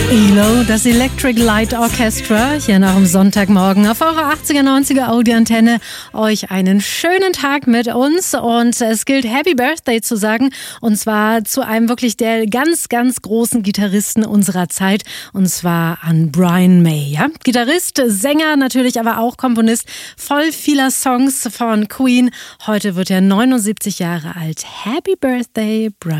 ELO, das Electric Light Orchestra, hier nach dem Sonntagmorgen auf eurer 80er, 90er Audioantenne. Euch einen schönen Tag mit uns und es gilt Happy Birthday zu sagen und zwar zu einem wirklich der ganz, ganz großen Gitarristen unserer Zeit und zwar an Brian May. Ja? Gitarrist, Sänger natürlich, aber auch Komponist, voll vieler Songs von Queen. Heute wird er 79 Jahre alt. Happy Birthday, Brian.